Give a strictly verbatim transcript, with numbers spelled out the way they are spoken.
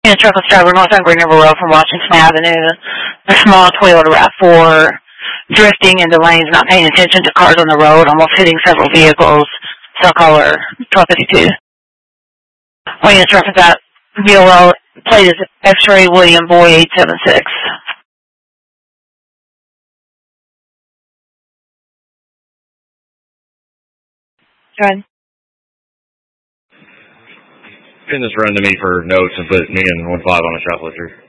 In a truckless driver north on Green River Road from Washington Avenue. A small Toyota RAV four drifting into lanes, not paying attention to cars on the road, almost hitting several vehicles. Cell caller twelve fifty-two. When you reference that V O L plate is X-ray William Boy eight seven six. Go ahead. Send this run to me for notes and put me and one five on a shop lister.